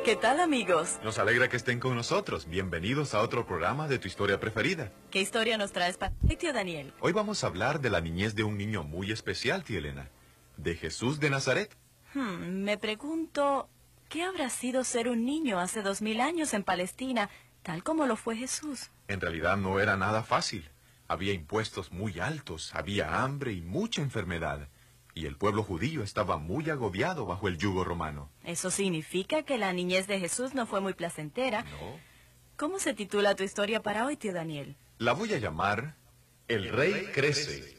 ¿Qué tal, amigos? Nos alegra que estén con nosotros. Bienvenidos a otro programa de tu historia preferida. ¿Qué historia nos traes para hoy, tío Daniel? Hoy vamos a hablar de la niñez de un niño muy especial, tía Elena. De Jesús de Nazaret. Me pregunto, ¿qué habrá sido ser un niño hace 2000 años en Palestina, tal como lo fue Jesús? En realidad no era nada fácil. Había impuestos muy altos, había hambre y mucha enfermedad. Y el pueblo judío estaba muy agobiado bajo el yugo romano. Eso significa que la niñez de Jesús no fue muy placentera. No. ¿Cómo se titula tu historia para hoy, tío Daniel? La voy a llamar El Rey Crece.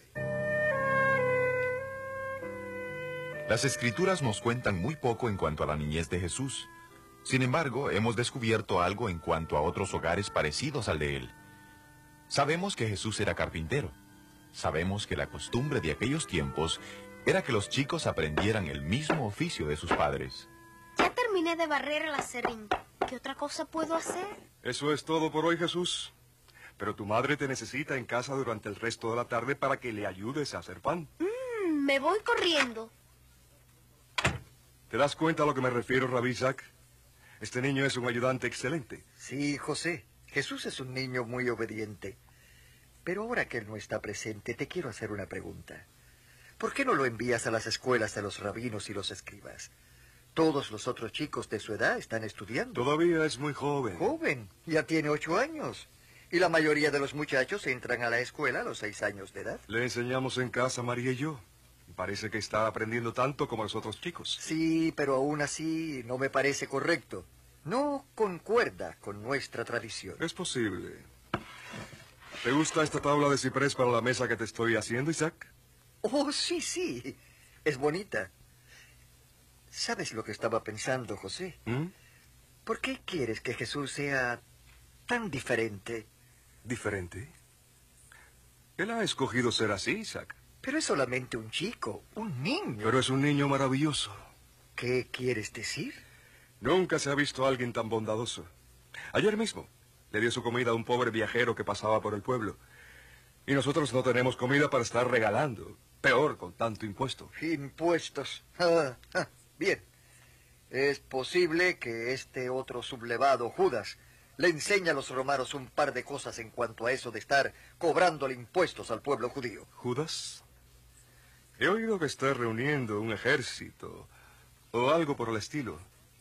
Las escrituras nos cuentan muy poco en cuanto a la niñez de Jesús. Sin embargo, hemos descubierto algo en cuanto a otros hogares parecidos al de él. Sabemos que Jesús era carpintero. Sabemos que la costumbre de aquellos tiempos era que los chicos aprendieran el mismo oficio de sus padres. Ya terminé de barrer el aserrín. ¿Qué otra cosa puedo hacer? Eso es todo por hoy, Jesús. Pero tu madre te necesita en casa durante el resto de la tarde para que le ayudes a hacer pan. Me voy corriendo. ¿Te das cuenta a lo que me refiero, Rabí Isaac? Este niño es un ayudante excelente. Sí, José. Jesús es un niño muy obediente. Pero ahora que él no está presente, te quiero hacer una pregunta. ¿Por qué no lo envías a las escuelas de los rabinos y los escribas? Todos los otros chicos de su edad están estudiando. Todavía es muy joven. Joven, ya tiene 8 años. Y la mayoría de los muchachos entran a la escuela a los 6 años de edad. Le enseñamos en casa, María y yo. Parece que está aprendiendo tanto como los otros chicos. Sí, pero aún así no me parece correcto. No concuerda con nuestra tradición. Es posible. ¿Te gusta esta tabla de ciprés para la mesa que te estoy haciendo, Isaac? Oh, sí, sí. Es bonita. ¿Sabes lo que estaba pensando, José? ¿Por qué quieres que Jesús sea tan diferente? ¿Diferente? Él ha escogido ser así, Isaac. Pero es solamente un chico, un niño. Pero es un niño maravilloso. ¿Qué quieres decir? Nunca se ha visto a alguien tan bondadoso. Ayer mismo le dio su comida a un pobre viajero que pasaba por el pueblo. Y nosotros no tenemos comida para estar regalando. Peor con tanto impuesto. Impuestos. Bien. Es posible que este otro sublevado, Judas, le enseñe a los romanos un par de cosas en cuanto a eso de estar cobrándole impuestos al pueblo judío. ¿Judas? He oído que está reuniendo un ejército o algo por el estilo.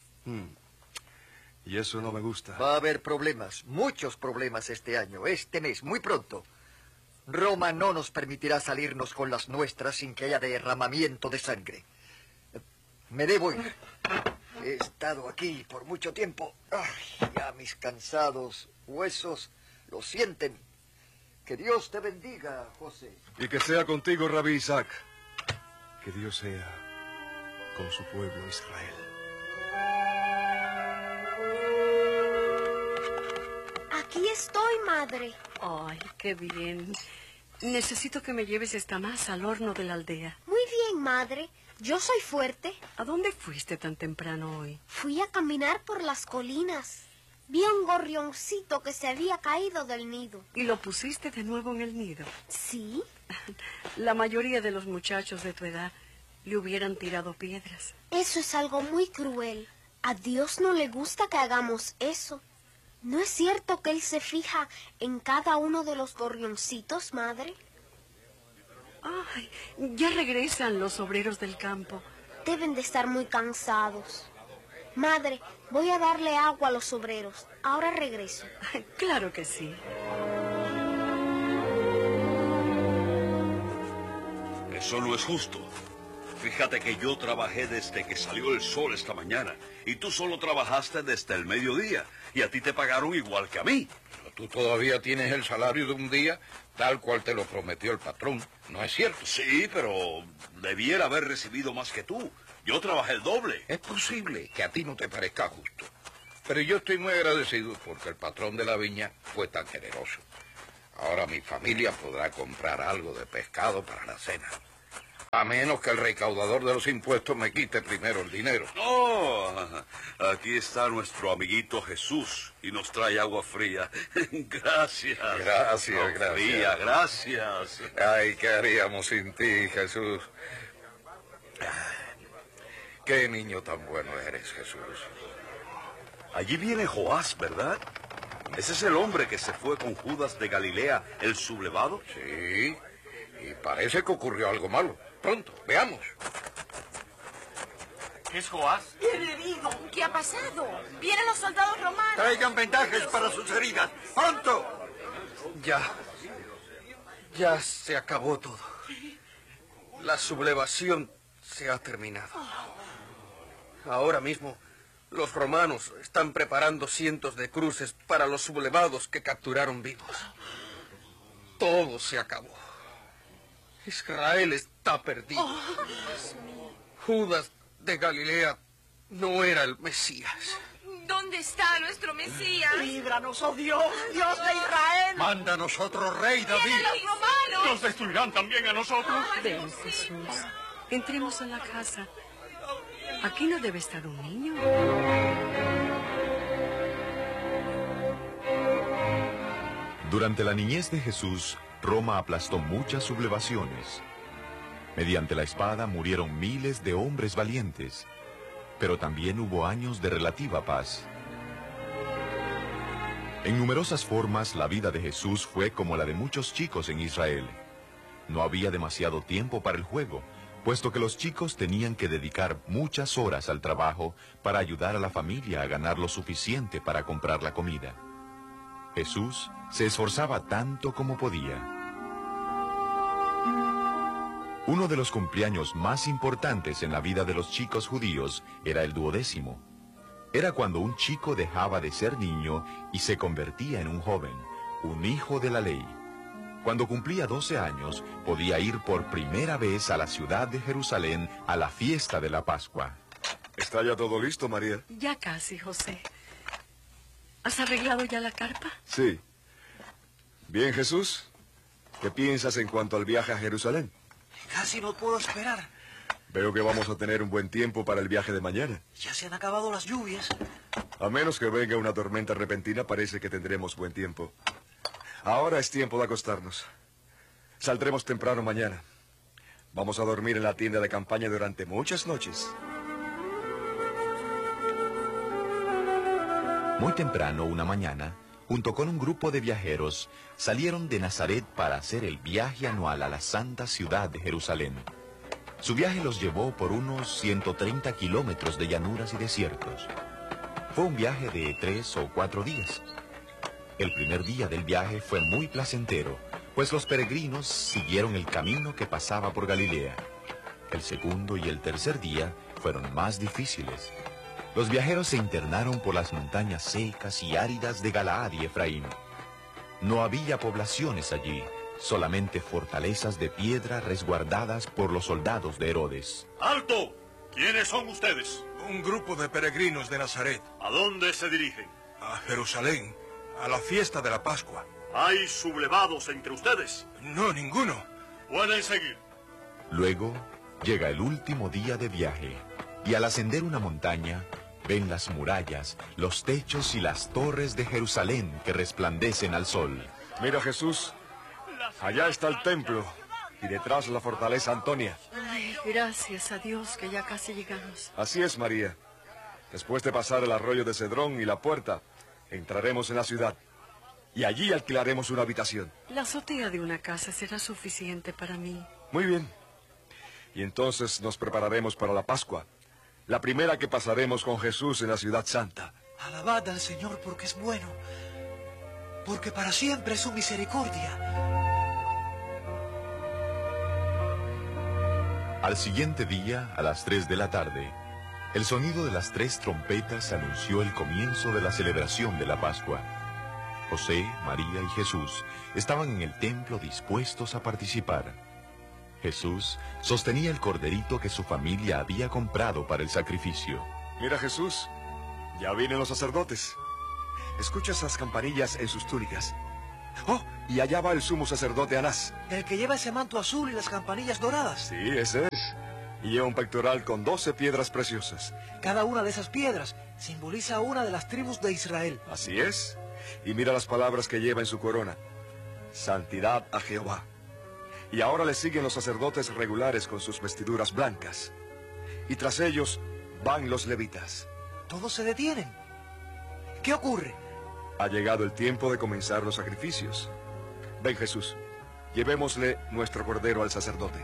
Y eso no me gusta. Va a haber problemas, muchos problemas este año, este mes, muy pronto. Roma no nos permitirá salirnos con las nuestras sin que haya derramamiento de sangre. Me debo ir. He estado aquí por mucho tiempo. Ay, ya mis cansados huesos lo sienten. Que Dios te bendiga, José. Y que sea contigo, Rabí Isaac. Que Dios sea con su pueblo Israel. Aquí estoy, madre. Ay, qué bien. Necesito que me lleves esta masa al horno de la aldea. Muy bien, madre. Yo soy fuerte. ¿A dónde fuiste tan temprano hoy? Fui a caminar por las colinas. Vi a un gorrioncito que se había caído del nido. ¿Y lo pusiste de nuevo en el nido? ¿Sí? La mayoría de los muchachos de tu edad le hubieran tirado piedras. Eso es algo muy cruel. A Dios no le gusta que hagamos eso. ¿No es cierto que Él se fija en cada uno de los gorrioncitos, madre? Ay, ya regresan los obreros del campo. Deben de estar muy cansados. Madre, voy a darle agua a los obreros. Ahora regreso. Claro que sí. Eso no es justo. Fíjate que yo trabajé desde que salió el sol esta mañana y tú solo trabajaste desde el mediodía y a ti te pagaron igual que a mí. Pero tú todavía tienes el salario de un día tal cual te lo prometió el patrón, ¿no es cierto? Sí, pero debiera haber recibido más que tú. Yo trabajé el doble. Es posible que a ti no te parezca justo, pero yo estoy muy agradecido porque el patrón de la viña fue tan generoso. Ahora mi familia podrá comprar algo de pescado para la cena. A menos que el recaudador de los impuestos me quite primero el dinero. No, aquí está nuestro amiguito Jesús y nos trae agua fría. Gracias. Gracias, gracias. Fría, gracias. Ay, ¿qué haríamos sin ti, Jesús? Qué niño tan bueno eres, Jesús. Allí viene Joás, ¿verdad? ¿Ese es el hombre que se fue con Judas de Galilea, el sublevado? Sí, y parece que ocurrió algo malo. Pronto, veamos. ¿Es Joás? ¡El herido! ¿Qué ha pasado? ¡Vienen los soldados romanos! Traigan vendajes para sus heridas. ¡Pronto! Ya se acabó todo. La sublevación se ha terminado. Ahora mismo, los romanos están preparando cientos de cruces para los sublevados que capturaron vivos. Todo se acabó. Israel está perdido. Judas de Galilea no era el Mesías. ¿Dónde está nuestro Mesías? ¡Líbranos, oh Dios, Dios de Israel! Mándanos otro rey, David. ¡Vienen los romanos! ¡Nos destruirán también a nosotros! Ven, Jesús. Entremos a la casa. Aquí no debe estar un niño. Durante la niñez de Jesús, Roma aplastó muchas sublevaciones. Mediante la espada murieron miles de hombres valientes, pero también hubo años de relativa paz. En numerosas formas, la vida de Jesús fue como la de muchos chicos en Israel. No había demasiado tiempo para el juego, puesto que los chicos tenían que dedicar muchas horas al trabajo para ayudar a la familia a ganar lo suficiente para comprar la comida. Jesús se esforzaba tanto como podía. Uno de los cumpleaños más importantes en la vida de los chicos judíos era el 12º. Era cuando un chico dejaba de ser niño y se convertía en un joven, un hijo de la ley. Cuando cumplía 12 años, podía ir por primera vez a la ciudad de Jerusalén a la fiesta de la Pascua. ¿Está ya todo listo, María? Ya casi, José. ¿Has arreglado ya la carpa? Sí. Bien, Jesús. ¿Qué piensas en cuanto al viaje a Jerusalén? Casi no puedo esperar. Veo que vamos a tener un buen tiempo para el viaje de mañana. Ya se han acabado las lluvias. A menos que venga una tormenta repentina, parece que tendremos buen tiempo. Ahora es tiempo de acostarnos. Saldremos temprano mañana. Vamos a dormir en la tienda de campaña durante muchas noches. Muy temprano, una mañana, junto con un grupo de viajeros, salieron de Nazaret para hacer el viaje anual a la santa ciudad de Jerusalén. Su viaje los llevó por unos 130 kilómetros de llanuras y desiertos. Fue un viaje de 3 o 4 días. El primer día del viaje fue muy placentero, pues los peregrinos siguieron el camino que pasaba por Galilea. El segundo y el tercer día fueron más difíciles. Los viajeros se internaron por las montañas secas y áridas de Galaad y Efraín. No había poblaciones allí, solamente fortalezas de piedra resguardadas por los soldados de Herodes. ¡Alto! ¿Quiénes son ustedes? Un grupo de peregrinos de Nazaret. ¿A dónde se dirigen? A Jerusalén, a la fiesta de la Pascua. ¿Hay sublevados entre ustedes? No, ninguno. Pueden seguir. Luego llega el último día de viaje, y al ascender una montaña, ven las murallas, los techos y las torres de Jerusalén que resplandecen al sol. Mira, Jesús, allá está el templo y detrás la fortaleza Antonia. Ay, gracias a Dios que ya casi llegamos. Así es, María. Después de pasar el arroyo de Cedrón y la puerta, entraremos en la ciudad y allí alquilaremos una habitación. La azotea de una casa será suficiente para mí. Muy bien. Y entonces nos prepararemos para la Pascua, la primera que pasaremos con Jesús en la ciudad santa. Alabad al Señor porque es bueno, porque para siempre es su misericordia. Al siguiente día, a las 3 de la tarde, el sonido de las 3 trompetas anunció el comienzo de la celebración de la Pascua. José, María y Jesús estaban en el templo dispuestos a participar. Jesús sostenía el corderito que su familia había comprado para el sacrificio. Mira, Jesús, ya vienen los sacerdotes. Escucha esas campanillas en sus túnicas. ¡Oh! Y allá va el sumo sacerdote Anás. El que lleva ese manto azul y las campanillas doradas. Sí, ese es. Y lleva un pectoral con 12 piedras preciosas. Cada una de esas piedras simboliza una de las tribus de Israel. Así es. Y mira las palabras que lleva en su corona. Santidad a Jehová. Y ahora le siguen los sacerdotes regulares con sus vestiduras blancas. Y tras ellos van los levitas. Todos se detienen. ¿Qué ocurre? Ha llegado el tiempo de comenzar los sacrificios. Ven, Jesús, llevémosle nuestro cordero al sacerdote.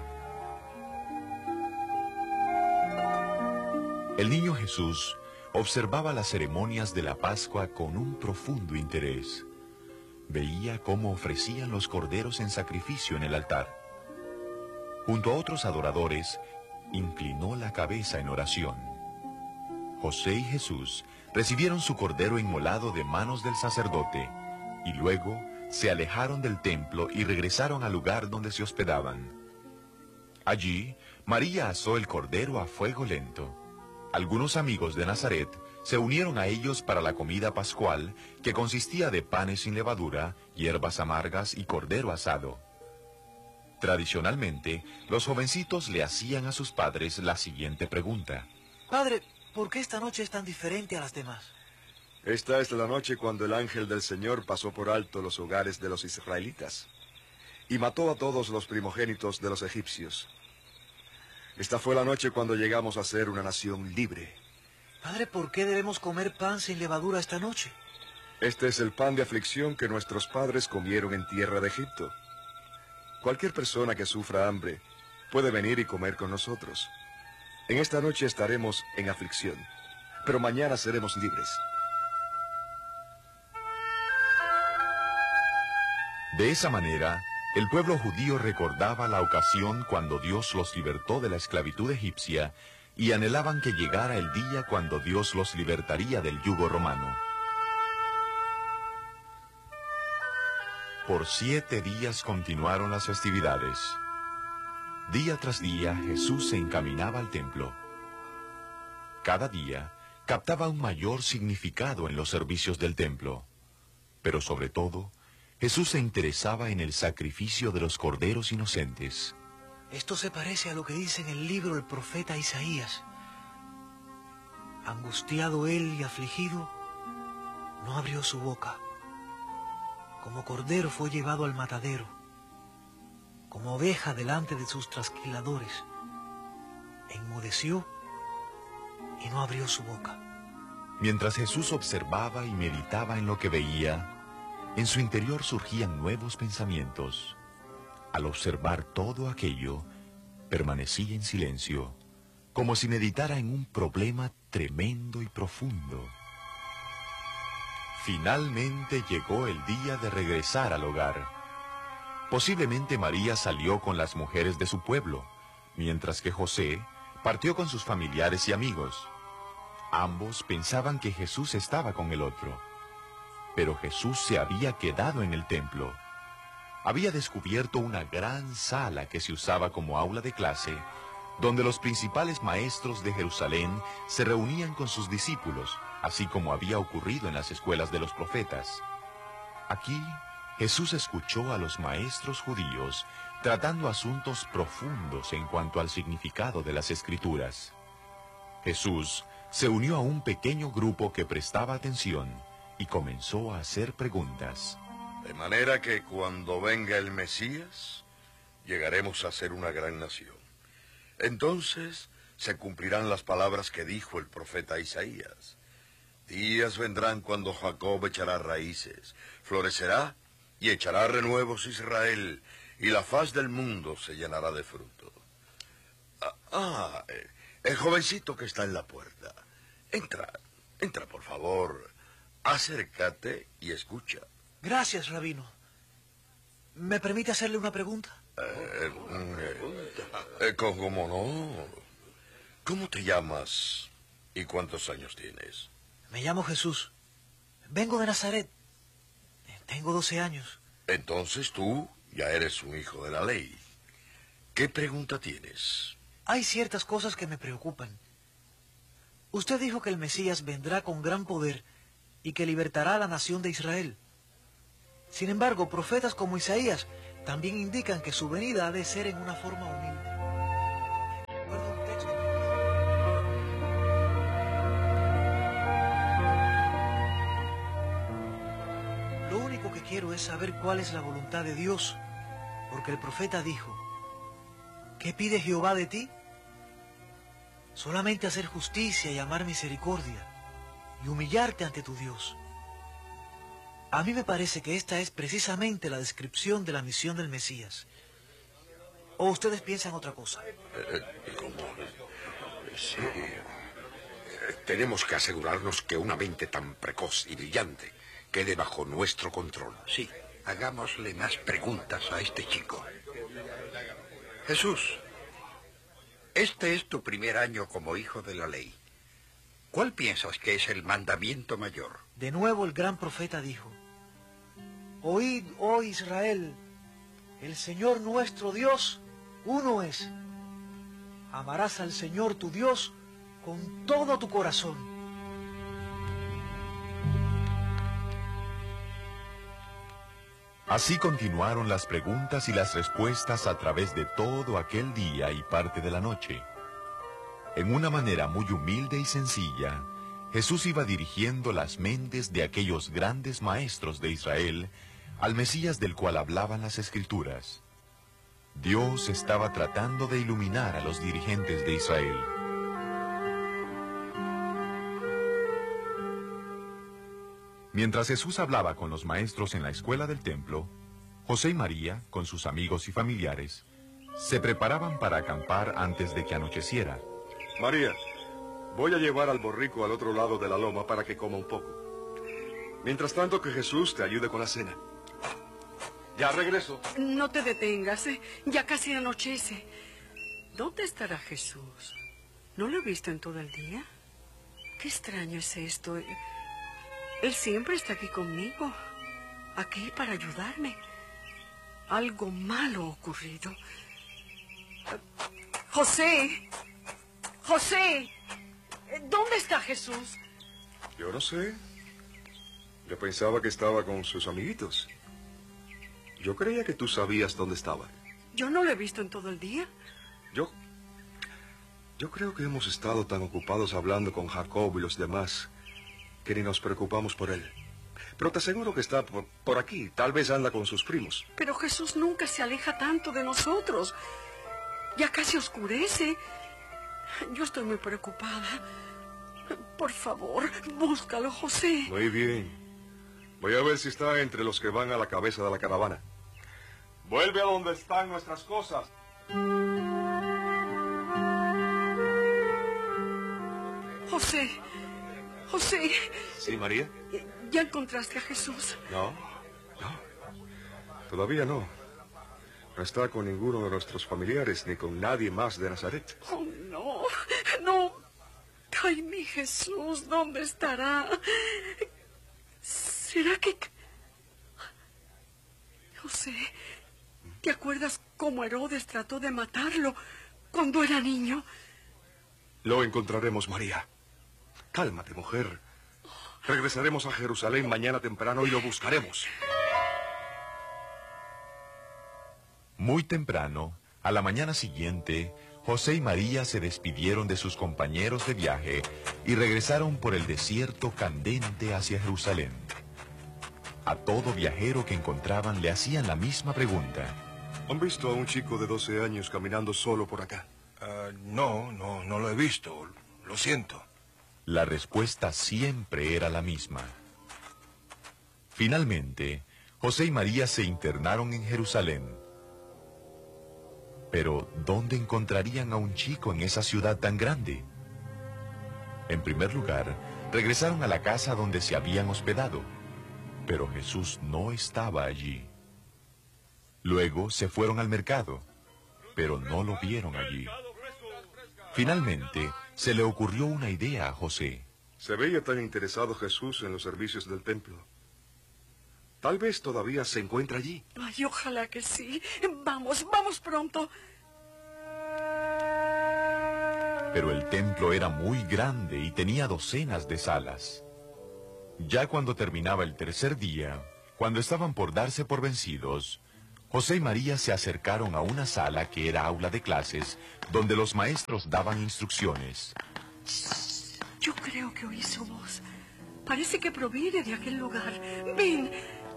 El niño Jesús observaba las ceremonias de la Pascua con un profundo interés. Veía cómo ofrecían los corderos en sacrificio en el altar. Junto a otros adoradores, inclinó la cabeza en oración. José y Jesús recibieron su cordero inmolado de manos del sacerdote y luego se alejaron del templo y regresaron al lugar donde se hospedaban. Allí, María asó el cordero a fuego lento. Algunos amigos de Nazaret se unieron a ellos para la comida pascual, que consistía de panes sin levadura, hierbas amargas y cordero asado. Tradicionalmente, los jovencitos le hacían a sus padres la siguiente pregunta. Padre, ¿por qué esta noche es tan diferente a las demás? Esta es la noche cuando el ángel del Señor pasó por alto los hogares de los israelitas y mató a todos los primogénitos de los egipcios. Esta fue la noche cuando llegamos a ser una nación libre. Padre, ¿por qué debemos comer pan sin levadura esta noche? Este es el pan de aflicción que nuestros padres comieron en tierra de Egipto. Cualquier persona que sufra hambre puede venir y comer con nosotros. En esta noche estaremos en aflicción, pero mañana seremos libres. De esa manera, el pueblo judío recordaba la ocasión cuando Dios los libertó de la esclavitud egipcia y anhelaban que llegara el día cuando Dios los libertaría del yugo romano. Por 7 días continuaron las festividades. Día tras día, Jesús se encaminaba al templo. Cada día, captaba un mayor significado en los servicios del templo. Pero sobre todo, Jesús se interesaba en el sacrificio de los corderos inocentes. Esto se parece a lo que dice en el libro del profeta Isaías. Angustiado él y afligido, no abrió su boca. Como cordero fue llevado al matadero, como oveja delante de sus trasquiladores. Enmudeció y no abrió su boca. Mientras Jesús observaba y meditaba en lo que veía, en su interior surgían nuevos pensamientos. Al observar todo aquello, permanecía en silencio, como si meditara en un problema tremendo y profundo. Finalmente llegó el día de regresar al hogar. Posiblemente María salió con las mujeres de su pueblo, mientras que José partió con sus familiares y amigos. Ambos pensaban que Jesús estaba con el otro. Pero Jesús se había quedado en el templo. Había descubierto una gran sala que se usaba como aula de clase, donde los principales maestros de Jerusalén se reunían con sus discípulos, así como había ocurrido en las escuelas de los profetas. Aquí, Jesús escuchó a los maestros judíos tratando asuntos profundos en cuanto al significado de las Escrituras. Jesús se unió a un pequeño grupo que prestaba atención y comenzó a hacer preguntas. De manera que cuando venga el Mesías, llegaremos a ser una gran nación. Entonces se cumplirán las palabras que dijo el profeta Isaías. Días vendrán cuando Jacob echará raíces, florecerá y echará renuevos Israel, y la faz del mundo se llenará de fruto. El jovencito que está en la puerta. Entra por favor. Acércate y escucha. Gracias, rabino. ¿Me permite hacerle una pregunta? ¿Cómo no? ¿Cómo te llamas y cuántos años tienes? Me llamo Jesús. Vengo de Nazaret. Tengo 12 años. Entonces tú ya eres un hijo de la ley. ¿Qué pregunta tienes? Hay ciertas cosas que me preocupan. Usted dijo que el Mesías vendrá con gran poder y que libertará a la nación de Israel. Sin embargo, profetas como Isaías también indican que su venida ha de ser en una forma humilde. Recuerdo un texto. Lo único que quiero es saber cuál es la voluntad de Dios, porque el profeta dijo, ¿qué pide Jehová de ti? Solamente hacer justicia y amar misericordia y humillarte ante tu Dios. A mí me parece que esta es precisamente la descripción de la misión del Mesías. ¿O ustedes piensan otra cosa? Sí. Tenemos que asegurarnos que una mente tan precoz y brillante quede bajo nuestro control. Sí, hagámosle más preguntas a este chico. Jesús, este es tu primer año como hijo de la ley. ¿Cuál piensas que es el mandamiento mayor? De nuevo el gran profeta dijo: Oíd, oh Israel, el Señor nuestro Dios, uno es. Amarás al Señor tu Dios con todo tu corazón. Así continuaron las preguntas y las respuestas a través de todo aquel día y parte de la noche. En una manera muy humilde y sencilla, Jesús iba dirigiendo las mentes de aquellos grandes maestros de Israel al Mesías del cual hablaban las Escrituras. Dios estaba tratando de iluminar a los dirigentes de Israel. Mientras Jesús hablaba con los maestros en la escuela del templo, José y María, con sus amigos y familiares, se preparaban para acampar antes de que anocheciera. María, voy a llevar al borrico al otro lado de la loma para que coma un poco. Mientras tanto, que Jesús te ayude con la cena. Ya regreso. No te detengas, ya casi anochece. ¿Dónde estará Jesús? ¿No lo he visto en todo el día? Qué extraño es esto. Él siempre está aquí conmigo, aquí para ayudarme. Algo malo ha ocurrido. José, José, ¿dónde está Jesús? Yo no sé. Yo pensaba que estaba con sus amiguitos. Yo creía que tú sabías dónde estaba. Yo no lo he visto en todo el día. Yo creo que hemos estado tan ocupados hablando con Jacob y los demás que ni nos preocupamos por él. Pero te aseguro que está por aquí. Tal vez anda con sus primos. Pero Jesús nunca se aleja tanto de nosotros. Ya casi oscurece. Yo estoy muy preocupada. Por favor, búscalo, José. Muy bien. Voy a ver si está entre los que van a la cabeza de la caravana. Vuelve a donde están nuestras cosas. José, José. ¿Sí, María? ¿Ya encontraste a Jesús? No. Todavía no. No está con ninguno de nuestros familiares ni con nadie más de Nazaret. Oh, no, no. Ay, mi Jesús, ¿dónde estará? ¿Será que...? José, ¿te acuerdas cómo Herodes trató de matarlo cuando era niño? Lo encontraremos, María. Cálmate, mujer. Regresaremos a Jerusalén mañana temprano y lo buscaremos. Muy temprano, a la mañana siguiente, José y María se despidieron de sus compañeros de viaje y regresaron por el desierto candente hacia Jerusalén. A todo viajero que encontraban le hacían la misma pregunta. ¿Han visto a un chico de 12 años caminando solo por acá? No lo he visto. Lo siento. La respuesta siempre era la misma. Finalmente, José y María se internaron en Jerusalén. Pero, ¿dónde encontrarían a un chico en esa ciudad tan grande? En primer lugar, regresaron a la casa donde se habían hospedado, pero Jesús no estaba allí. Luego se fueron al mercado, pero no lo vieron allí. Finalmente, se le ocurrió una idea a José. Se veía tan interesado Jesús en los servicios del templo. Tal vez todavía se encuentra allí. Ay, ojalá que sí. Vamos pronto. Pero el templo era muy grande y tenía docenas de salas. Ya cuando terminaba el tercer día, cuando estaban por darse por vencidos, José y María se acercaron a una sala que era aula de clases, donde los maestros daban instrucciones. Yo creo que oí su voz. Parece que proviene de aquel lugar. Ven.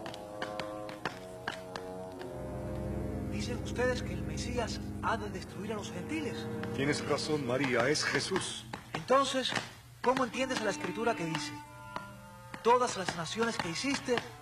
Dicen ustedes que el Mesías ha de destruir a los gentiles. Tienes razón, María, es Jesús. Entonces, ¿cómo entiendes la escritura que dice: todas las naciones que hiciste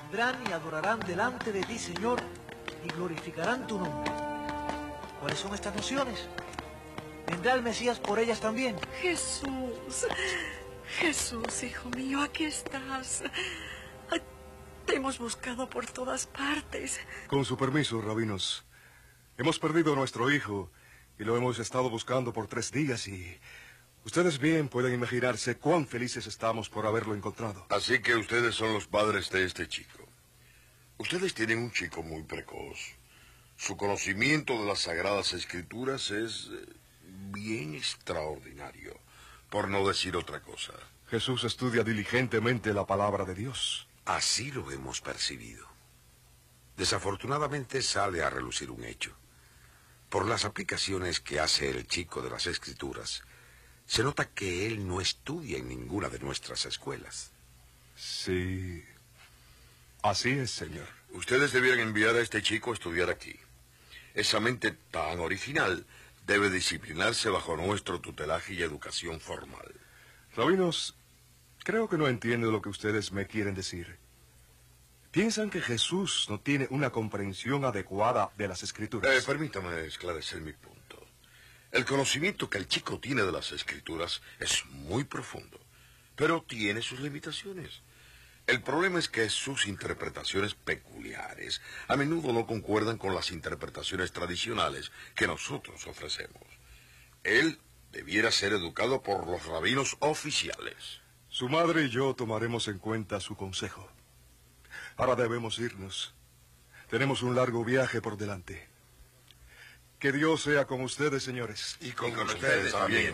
vendrán y adorarán delante de ti, Señor, y glorificarán tu nombre. ¿Cuáles son estas naciones? ¿Vendrá el Mesías por ellas también? Jesús, Jesús, hijo mío, aquí estás. Te hemos buscado por todas partes. Con su permiso, rabinos. Hemos perdido a nuestro hijo y lo hemos estado buscando por 3 días y... Ustedes bien pueden imaginarse cuán felices estamos por haberlo encontrado. Así que ustedes son los padres de este chico. Ustedes tienen un chico muy precoz. Su conocimiento de las Sagradas Escrituras es bien extraordinario, por no decir otra cosa. Jesús estudia diligentemente la palabra de Dios. Así lo hemos percibido. Desafortunadamente sale a relucir un hecho. Por las aplicaciones que hace el chico de las Escrituras, se nota que él no estudia en ninguna de nuestras escuelas. Sí, así es, señor. Ustedes debieran enviar a este chico a estudiar aquí. Esa mente tan original debe disciplinarse bajo nuestro tutelaje y educación formal. Rabinos, creo que no entiendo lo que ustedes me quieren decir. ¿Piensan que Jesús no tiene una comprensión adecuada de las Escrituras? Permítame esclarecer mi punto. El conocimiento que el chico tiene de las Escrituras es muy profundo, pero tiene sus limitaciones. El problema es que sus interpretaciones peculiares a menudo no concuerdan con las interpretaciones tradicionales que nosotros ofrecemos. Él debiera ser educado por los rabinos oficiales. Su madre y yo tomaremos en cuenta su consejo. Ahora debemos irnos. Tenemos un largo viaje por delante. Que Dios sea con ustedes, señores. Y con ustedes también.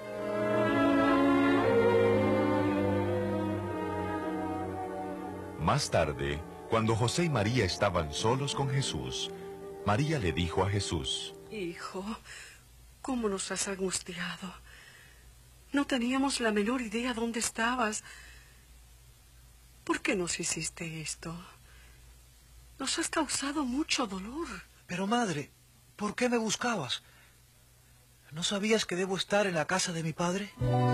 Más tarde, cuando José y María estaban solos con Jesús, María le dijo a Jesús: Hijo, ¿cómo nos has angustiado? No teníamos la menor idea dónde estabas. ¿Por qué nos hiciste esto? Nos has causado mucho dolor. Pero madre, ¿por qué me buscabas? ¿No sabías que debo estar en la casa de mi padre?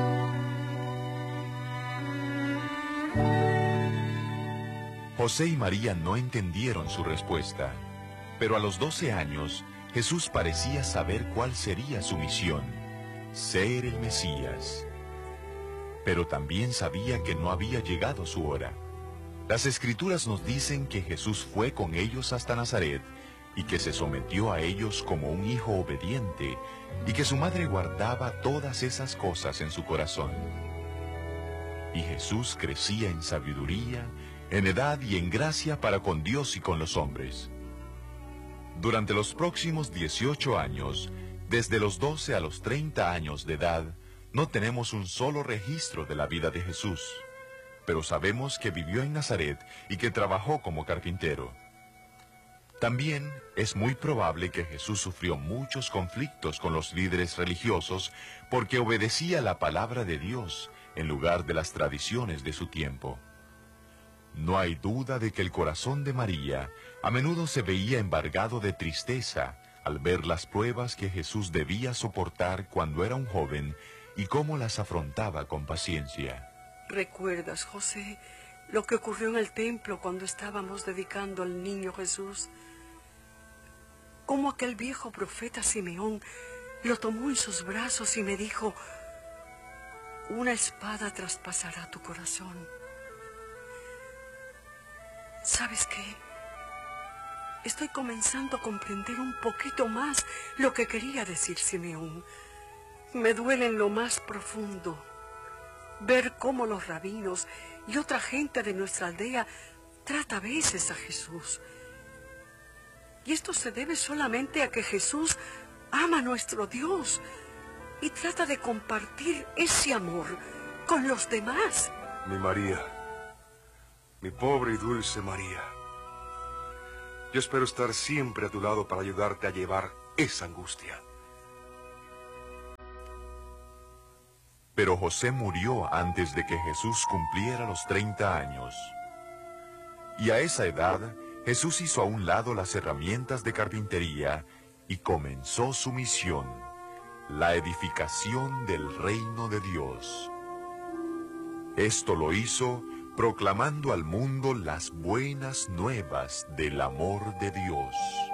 José y María no entendieron su respuesta, pero a los 12 años, Jesús parecía saber cuál sería su misión: ser el Mesías. Pero también sabía que no había llegado su hora. Las Escrituras nos dicen que Jesús fue con ellos hasta Nazaret y que se sometió a ellos como un hijo obediente y que su madre guardaba todas esas cosas en su corazón. Y Jesús crecía en sabiduría, en edad y en gracia para con Dios y con los hombres. Durante los próximos 18 años, desde los 12 a los 30 años de edad, no tenemos un solo registro de la vida de Jesús, pero sabemos que vivió en Nazaret y que trabajó como carpintero. También es muy probable que Jesús sufrió muchos conflictos con los líderes religiosos porque obedecía la palabra de Dios en lugar de las tradiciones de su tiempo. No hay duda de que el corazón de María a menudo se veía embargado de tristeza al ver las pruebas que Jesús debía soportar cuando era un joven y cómo las afrontaba con paciencia. ¿Recuerdas, José, lo que ocurrió en el templo cuando estábamos dedicando al niño Jesús? Cómo aquel viejo profeta Simeón lo tomó en sus brazos y me dijo: una espada traspasará tu corazón. ¿Sabes qué? Estoy comenzando a comprender un poquito más lo que quería decir Simeón. Me duele en lo más profundo ver cómo los rabinos y otra gente de nuestra aldea trata a veces a Jesús. Y esto se debe solamente a que Jesús ama a nuestro Dios y trata de compartir ese amor con los demás. Mi María, mi pobre y dulce María, yo espero estar siempre a tu lado para ayudarte a llevar esa angustia. Pero José murió antes de que Jesús cumpliera los 30 años. Y a esa edad, Jesús hizo a un lado las herramientas de carpintería y comenzó su misión, la edificación del reino de Dios. Esto lo hizo proclamando al mundo las buenas nuevas del amor de Dios.